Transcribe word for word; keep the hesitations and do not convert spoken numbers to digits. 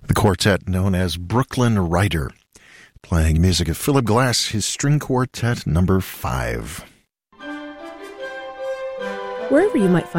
The quartet known as Brooklyn Rider, playing music of Philip Glass, his string quartet number five. Wherever you might find